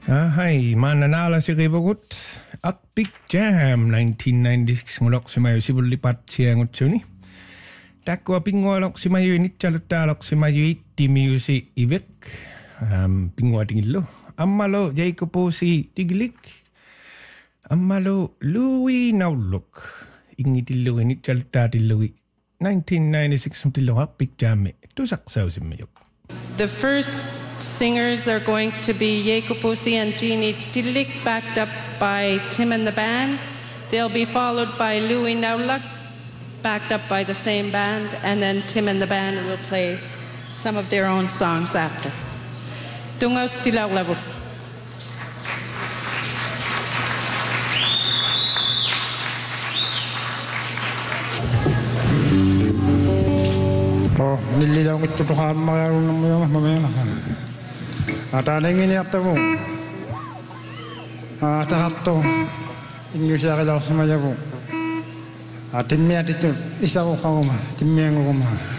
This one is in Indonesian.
Hai, mananala si Rivagut. Big Jam 1996 ngulok si Mayo sibul lipat siang utsuni. Takwa pingolok si Mayo ini calutalok si Mayo iti music ivek. Pingwa tingilo. Amalo Jacopo si Tiglik. Amalo Louis Naulok. Ingitilo ini calutatilo 1996 mtilo Big Jam. Itu saksaw si Mayo. The first singers are going to be Jacopo and Jeannie Tidlik, backed up by Tim and the band. They'll be followed by Louis Naulak, backed up by the same band, and then Tim and the band will play some of their own songs after. Tungos Tilaulavu. Oh, nililaw ito tuhan mayroon ng mga mamaya. At anong iniyapta mo? Takap to. Inyo siya kilaw sa maya po. At timya dito, isa ko ka kuma. Timya ko kuma.